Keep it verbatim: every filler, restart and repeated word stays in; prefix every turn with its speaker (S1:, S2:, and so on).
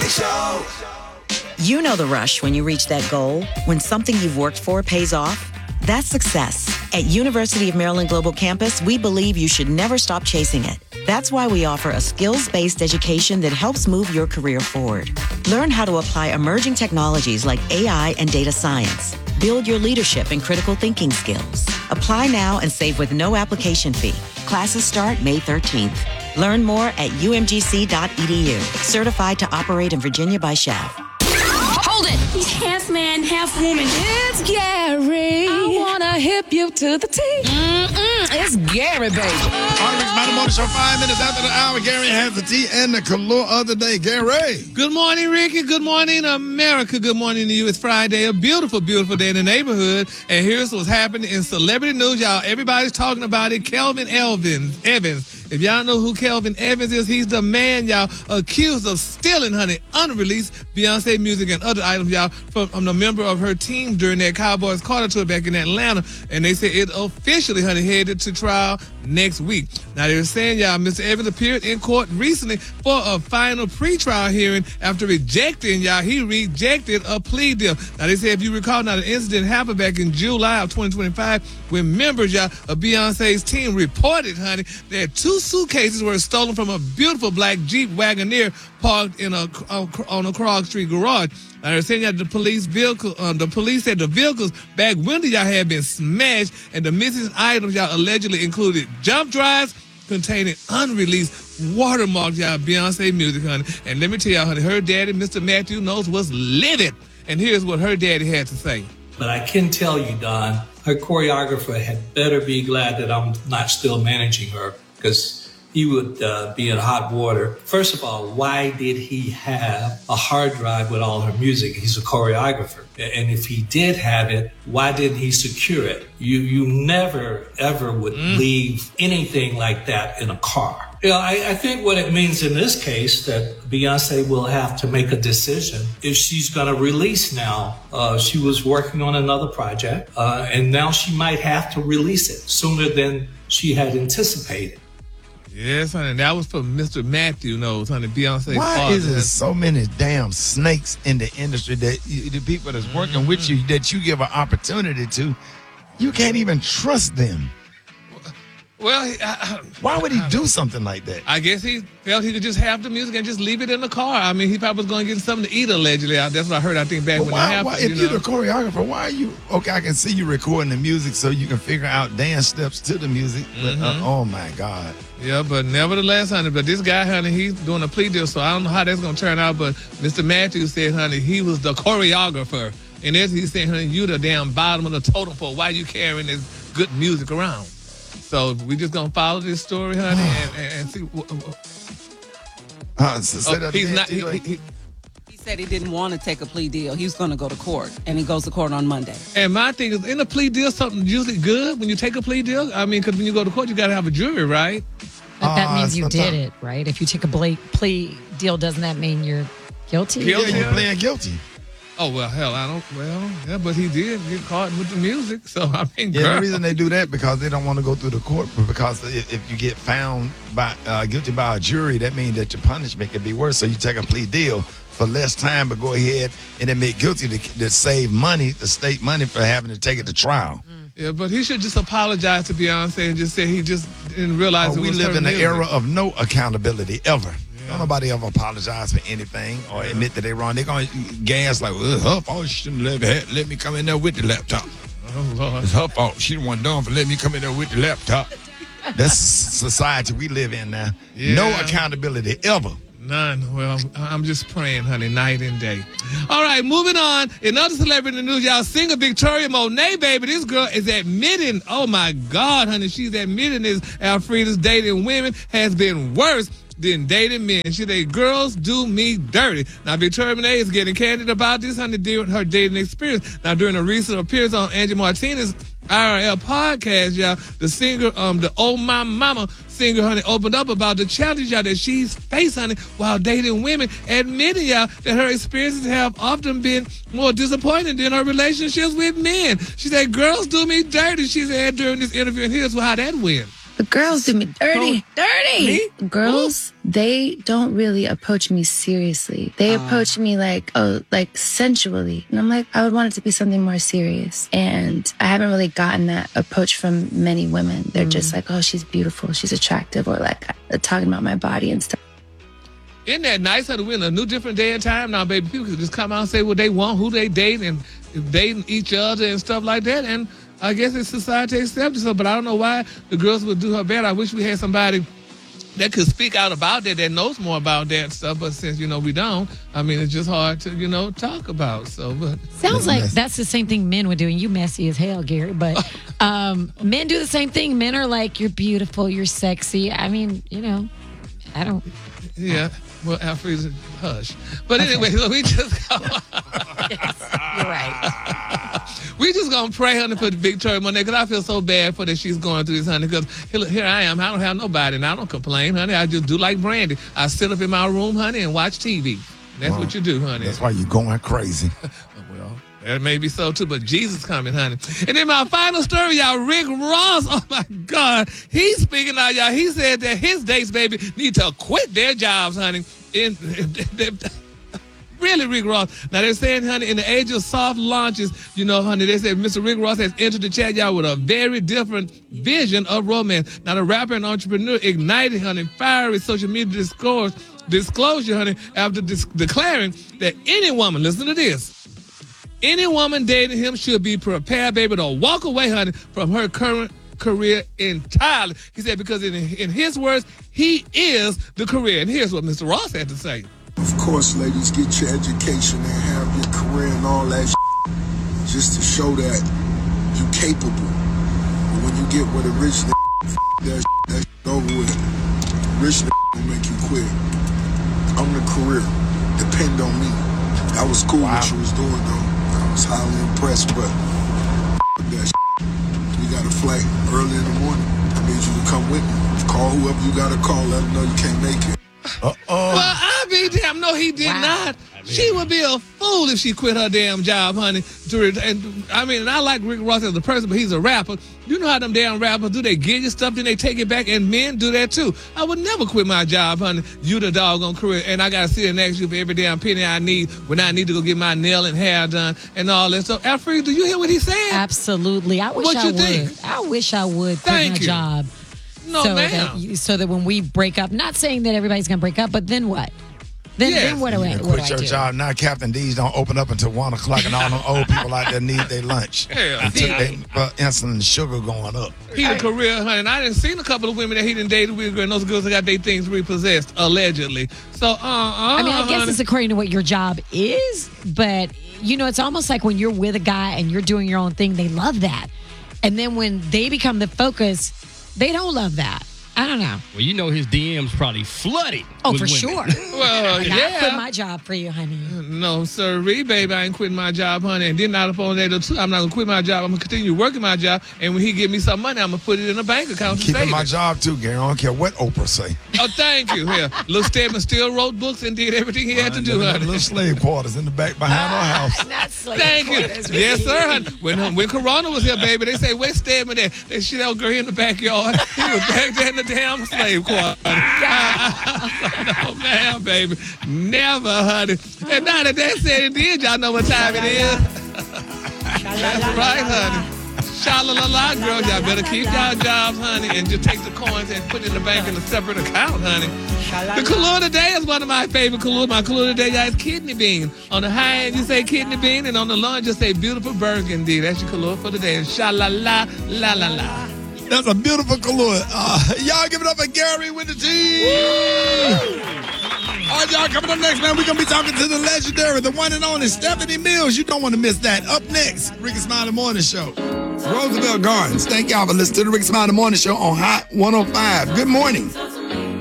S1: Show.
S2: You know the rush when you reach that goal, when something you've worked for pays off. That's success. At University of Maryland Global Campus, we believe you should never stop chasing it. That's why we offer a skills-based education that helps move your career forward. Learn how to apply emerging technologies like A I and data science. Build your leadership and critical thinking skills. Apply now and save with no application fee. Classes start May thirteenth. Learn more at u m g c dot e d u. Certified to operate in Virginia by S H A V.
S3: Hold it!
S4: He's half man, half woman.
S3: It's Gary. I wanna hip you to the T. Mm-mm, it's Gary, baby.
S5: All right, Rick's Mountain Motor Show, five minutes after the hour. Gary has the tea and the color of the day. Gary.
S6: Good morning, Ricky. Good morning, America. Good morning to you. It's Friday, a beautiful, beautiful day in the neighborhood. And here's what's happening in celebrity news, y'all. Everybody's talking about it. Kelvin Evans. Evans. If y'all know who Kelvin Evans is, he's the man, y'all, accused of stealing, honey, unreleased Beyonce music and other items, y'all, from, from a member of her team during that Cowboys Carter tour back in Atlanta. And they said it officially, honey, headed to trial next week. Now, they're saying, y'all, Mister Evans appeared in court recently for a final pretrial hearing after rejecting, y'all, he rejected a plea deal. Now, they say, if you recall, now, the incident happened back in July of twenty twenty-five when members, y'all, of Beyonce's team reported, honey, that two suitcases were stolen from a beautiful black Jeep Wagoneer parked in a on a Krog Street garage. I they're saying that the police vehicle, uh, the police said the vehicle's back window, y'all, had been smashed, and the missing items, y'all, allegedly included jump drives containing unreleased watermarks, y'all, Beyonce music, honey. And let me tell y'all, honey, her daddy, Mister Matthew, knows what's livid. And here's what her daddy had to say.
S7: But I can tell you, Don, her choreographer had better be glad that I'm not still managing her, because he would uh, be in hot water. First of all, why did he have a hard drive with all her music? He's a choreographer. And if he did have it, why didn't he secure it? You you never, ever would mm. leave anything like that in a car. You know, I, I think what it means in this case that Beyonce will have to make a decision if she's going to release now. Uh, she was working on another project, uh, and now she might have to release it sooner than she had anticipated.
S6: Yes, honey. That was from Mister Matthew knows, honey. Beyonce's
S5: Why
S6: father.
S5: is there so many damn snakes in the industry that you, the people that's working mm-hmm. with you, that you give an opportunity to, you can't even trust them?
S6: Well, he, I,
S5: why would he do something like that?
S6: I guess he felt he could just have the music and just leave it in the car. I mean, he probably was going to get something to eat, allegedly. That's what I heard, I think, back
S5: but
S6: when
S5: why,
S6: it happened.
S5: Why, if
S6: you
S5: you're
S6: know?
S5: the choreographer, why are you, okay, I can see you recording the music so you can figure out dance steps to the music, but
S6: mm-hmm.
S5: uh, oh my God.
S6: Yeah, but nevertheless, honey, but this guy, honey, he's doing a plea deal, so I don't know how that's going to turn out, but Mister Matthews said, honey, he was the choreographer. And as he said, honey, you the damn bottom of the totem pole. Why you carrying this good music around? So we just going to follow this story, honey, and, and, and see.
S5: Uh, so
S6: oh, he's not, he, he, he,
S8: he said he didn't want to take a plea deal. He was going to go to court, and he goes to court on Monday.
S6: And my thing is, in a plea deal, something usually good when you take a plea deal? I mean, because when you go to court, you got to have a jury, right?
S9: But that
S5: uh,
S9: means you did it, right? If you take a plea deal, doesn't that mean you're guilty?
S6: Guilty?
S5: Yeah, you're playing guilty.
S6: Oh, well, hell, I don't, well, yeah, but he did get caught with the music, so I mean,
S5: Yeah,
S6: girl.
S5: the reason they do that because they don't want to go through the court, but because if, if you get found by uh, guilty by a jury, that means that your punishment can be worse. So you take a plea deal for less time, but go ahead and admit guilty to, to save money, the state money for having to take it to trial.
S6: Mm. Yeah, but he should just apologize to Beyonce and just say he just didn't realize
S5: oh,
S6: it
S5: we
S6: was
S5: live
S6: her
S5: in an
S6: music.
S5: era of no accountability ever.
S6: Yeah.
S5: Don't nobody ever apologize for anything or yeah. admit that they're wrong. They're going to gas like, well, it's her fault. She shouldn't let, me, let me come in there with the laptop.
S6: Oh, Lord.
S5: It's her fault. She the one done for letting me come in there with the laptop. That's society we live in now.
S6: Yeah.
S5: No accountability ever.
S6: None. Well, I'm just praying, honey, night and day. All right, moving on. In other celebrity news, y'all, singer Victoria Monet, baby, this girl is admitting, oh, my God, honey, she's admitting this Alfreda's dating women has been worse than dating men. She said, girls do me dirty. Now, Victoria Monet is getting candid about this, honey, during her dating experience. Now, during a recent appearance on Angie Martinez's I R L podcast, y'all, the singer, um, the Oh My Mama singer, honey, opened up about the challenge, y'all, that she's faced, honey, while dating women, admitting, y'all, that her experiences have often been more disappointing than her relationships with men. She said, girls do me dirty, she said during this interview, and here's how that went.
S1: The girls do me dirty.
S3: Dirty.
S6: Me?
S1: Girls, they don't really approach me seriously. They
S3: Uh.
S1: approach me like, oh, like sensually. And I'm like, I would want it to be something more serious. And I haven't really gotten that approach from many women. They're just like, oh, she's beautiful, she's attractive, or like uh, talking about my body and stuff.
S6: Isn't that nice? Honey? We're in a new, different day and time now, baby. People can just come out and say what they want, who they date, and dating each other and stuff like that. And I guess it's society accepted so, but I don't know why the girls would do her better. I wish we had somebody that could speak out about that, that knows more about that stuff. But since, you know, we don't, I mean, it's just hard to, you know, talk about. So, but
S9: Sounds like that's the same thing men would do. And you messy as hell, Gary. But um, men do the same thing. Men are like, you're beautiful, you're sexy. I mean, you know, I don't.
S6: yeah. Well, Alfred's hush. But anyway, so we just go.
S9: Yes, you're right.
S6: We just gonna pray, honey, for Victoria Monet, because I feel so bad for that she's going through this, honey. Because here, here I am, I don't have nobody, and I don't complain, honey. I just do like Brandy. I sit up in my room, honey, and watch T V. That's
S5: Well,
S6: what you do, honey.
S5: That's why you're going crazy.
S6: Well, that may be so too, but Jesus coming, honey. And then my final story, y'all, Rick Ross. Oh my God, he's speaking out, y'all. He said that his dates, baby, need to quit their jobs, honey. In, really, Rick Ross. Now they're saying, honey, in the age of soft launches, you know, honey, they said Mister Rick Ross has entered the chat, y'all, with a very different vision of romance. Now the rapper and entrepreneur ignited, honey, fiery social media discourse, disclosure, honey, after dis- declaring that any woman, listen to this, any woman dating him should be prepared, baby, to walk away, honey, from her current career entirely. He said because in, in his words, he is the career. And here's what Mister Ross had to say.
S10: Of course, ladies, get your education and have your career and all that shit, just to show that you're capable. But when you get with a rich nigga, that shit, that shit over with. Rich nigga will make you quit. I'm the career. Depend on me. That was cool
S5: Wow.
S10: what you was doing, though. I was highly impressed, but that shit. We got a flight early in the morning. I need you to come with me. Call whoever you got to call. Let them know you can't make it.
S5: Uh-oh.
S6: Well, I be damn, no, he did
S9: Wow.
S6: not. She would be a fool if she quit her damn job, honey. To re- and I mean, and I like Rick Ross as a person, but he's a rapper. You know how them damn rappers do? They get you stuff, then they take it back, and men do that too. I would never quit my job, honey. You the doggone career, and I gotta sit and ask you for every damn penny I need when I need to go get my nail and hair done and all that stuff. Alfred, do you hear what he's saying?
S9: Absolutely. I wish
S6: What
S9: I
S6: you
S9: would.
S6: think?
S9: I wish I would quit
S6: Thank
S9: my
S6: you.
S9: job.
S6: No,
S9: so
S6: ma'am.
S9: That, you- so that when we break up, not saying that everybody's going to break up, but then what? Then,
S6: Yes.
S9: then what do I,
S5: You
S9: what
S5: quit
S9: do
S5: your
S9: I do?
S5: job. Now Captain D's don't open up until one o'clock, and all them old people out there need their lunch.
S6: Hell,
S5: And took their uh, insulin and sugar going up.
S6: He the career, honey. And I didn't seen a couple of women that he didn't date with, and those girls that got their things repossessed, allegedly. So, uh, uh
S9: I mean, I guess
S6: honey.
S9: it's according to what your job is, but you know, it's almost like when you're with a guy and you're doing your own thing, they love that. And then when they become the focus, they don't love that. I don't know.
S11: Well, you know his D Ms probably flooded.
S9: Oh,
S11: with
S9: for
S11: women.
S9: sure.
S6: Well,
S9: Like, I
S6: yeah.
S9: quit my job for you, honey.
S6: No, sirree, baby, I ain't quitting my job, honey. And then not upon that, too, I'm not gonna quit my job. I'm gonna continue working my job. And when he give me some money, I'm gonna put it in a bank account to
S5: Keeping
S6: save
S5: my
S6: it.
S5: job too, Gary. I don't care what Oprah say.
S6: Oh, thank you. Here, Lil Stedman still wrote books and did everything he had to do,
S5: Living in
S6: honey.
S5: little slave quarters in the back behind our house.
S9: Not slave
S6: Thank you.
S9: quarters.
S6: Yes, sir. honey. When um, when Corona was here, baby, they say, where's Stedman at? They shit out girl in the backyard. He was back there in the damn slave quarter. No, man, baby. Never, honey. And now that that said and did, y'all know what time it is. That's right, honey. Sha-la-la-la, girl. Y'all better keep y'all jobs, honey, and just take the coins and put it in the bank in a separate account, honey. The color today is one of my favorite colors. My color today, y'all, is kidney bean. On the high end, you say kidney bean, and on the low end, you say beautiful burgundy. That's your color for today. Sha-la-la, la-la-la.
S5: That's a beautiful color. Uh, y'all give it up for Gary with the team. All right, y'all, coming up next, man, we're going to be talking to the legendary, the one and only Stephanie Mills. You don't want to miss that. Up next, Ricky Smiley Morning Show. Roosevelt Gardens. Thank y'all for listening to the Ricky Smiley Morning Show on Hot one oh five. Good morning.